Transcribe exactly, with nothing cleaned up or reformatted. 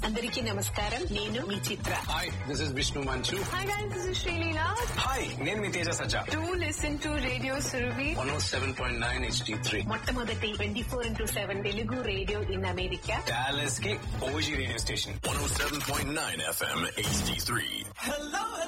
అందరికీ నమస్కారం. నేను మీ చిత్ర. హాయ్, దిస్ ఇస్ విష్ణు మంచు. Hi guys, this is Sreeleela. Hi, నేను మీ తేజ సజ్జా. Do listen to radio Surabhi one oh seven point nine H D three, మొట్టమొదటి twenty four into seven Telugu radio in America. Dallas కి OG radio station. one oh seven point nine F M H D three. Hello.